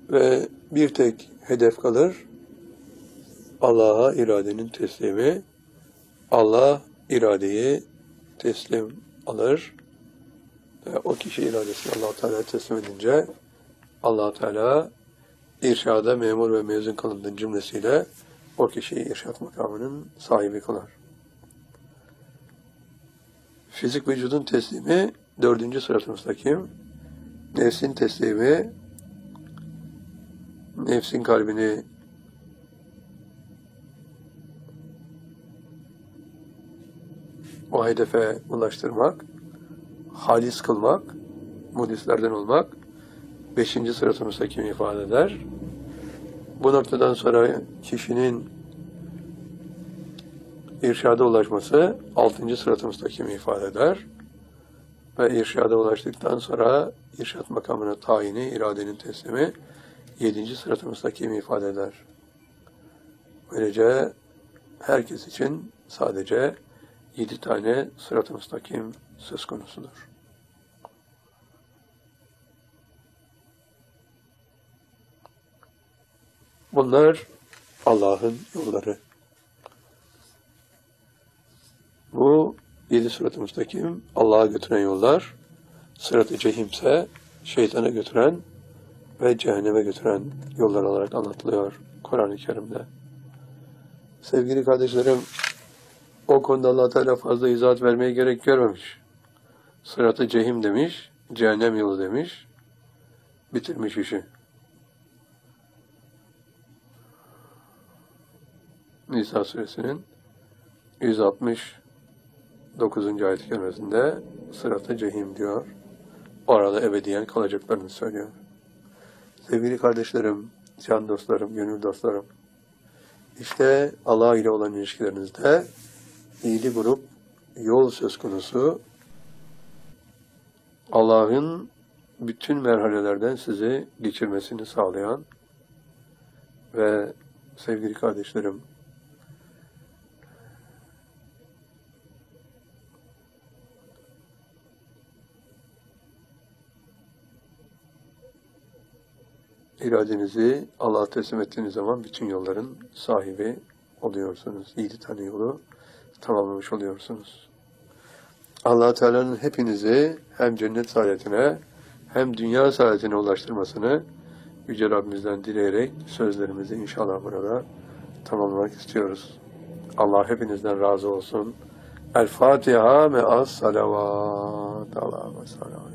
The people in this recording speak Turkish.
Ve bir tek hedef kalır. Allah'a iradenin teslimi. Allah iradeyi teslim alır. Ve o kişi iradesini Allah-u Teala'ya teslim edince Allah-u Teala irşada memur ve mezun kılındığı cümlesiyle o kişiyi irşad makamının sahibi kılar. Fizik vücudun teslimi 4. sırat-ı müstakim. Nefsin teslimi, nefsin kalbini o hedefe ulaştırmak, halis kılmak, muhlislerden olmak 5. sırat-ı müstakim ifade eder. Bu noktadan sonra kişinin irşada ulaşması 6. sırat-ı müstakim ifade eder. Ve irşada ulaştıktan sonra irşad makamına tayini, iradenin teslimi 7. sırat-ı müstakim ifade eder. Böylece herkes için sadece 7 tane sırat-ı müstakim söz konusudur. Bunlar Allah'ın yolları. Bu 7 sırat-ı müstakim Allah'a götüren yollar, sırat-ı cehimse şeytana götüren ve cehenneme götüren yollar olarak anlatılıyor Kur'an-ı Kerim'de. Sevgili kardeşlerim, o konuda Allah Teala fazla izahat vermeye gerek görmemiş. Sırat-ı cehim demiş, cehennem yolu demiş, bitirmiş işi. Nisa suresinin 169. ayet-i kerimesinde sırat-ı cehim diyor. Orada ebediyen kalacaklarını söylüyor. Sevgili kardeşlerim, can dostlarım, gönül dostlarım, işte Allah ile olan ilişkilerinizde iyili grup yol söz konusu. Allah'ın bütün merhalelerden sizi geçirmesini sağlayan ve sevgili kardeşlerim, iradenizi Allah'a teslim ettiğiniz zaman bütün yolların sahibi oluyorsunuz. 7 tane yolu tamamlamış oluyorsunuz. Allah Teala'nın hepinizi hem cennet saadetine hem dünya saadetine ulaştırmasını Yüce Rabbimizden dileyerek sözlerimizi inşallah burada tamamlamak istiyoruz. Allah hepinizden razı olsun. El Fatiha me'as salavat. Allah'a emanet.